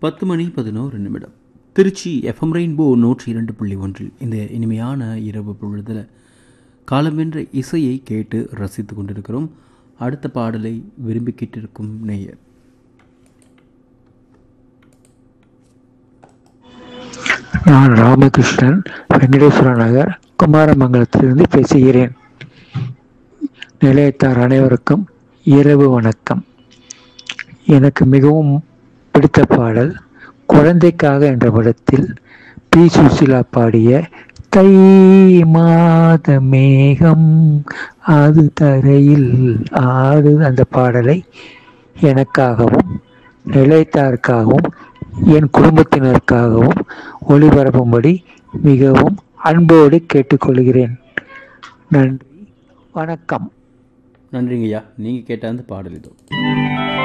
10 மணி 11 நிமிடம். Trichy FM rainbow 102.1 இந்த இனிமையான இரவு பொழுதில் காலமென்ற இசையை கேட்டு ரசித்து கொண்டிருக்கிறோம். அடுத்த பாடலை விரும்பி கேட்டிருக்கும் நேயர் நான் ராமகிருஷ்ணன், வெங்கடேஸ்வர நகர், குமாரமங்கலத்திலிருந்து பேசுகிறேன். நிலையத்தார் அனைவருக்கும் இரவு வணக்கம். எனக்கு மிகவும் பிடித்த பாடல் குழந்தைக்காக என்ற படத்தில் பி. சுசிலா பாடிய தை மாத மேகம் அது தரையில் ஆடு அந்த பாடலை எனக்காகவும் நிலையத்தாருக்காகவும் என் குடும்பத்தினருக்காகவும் ஒளிபரப்பும்படி மிகவும் அன்போடு கேட்டுக்கொள்கிறேன். நன்றி, வணக்கம். நன்றிங்கய்யா. நீங்கள் கேட்ட அந்த பாடல் இதோ.